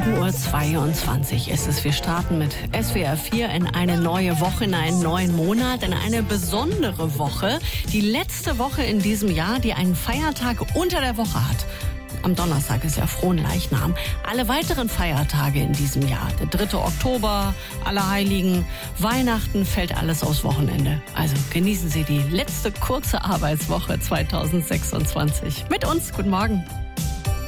7:22 Uhr ist es. Wir starten mit SWR 4 in eine neue Woche, in einen neuen Monat, in eine besondere Woche. Die letzte Woche in diesem Jahr, die einen Feiertag unter der Woche hat. Am Donnerstag ist ja Fronleichnam. Alle weiteren Feiertage in diesem Jahr, der 3. Oktober, Allerheiligen, Weihnachten, fällt alles aufs Wochenende. Also genießen Sie die letzte kurze Arbeitswoche 2026. Mit uns, guten Morgen.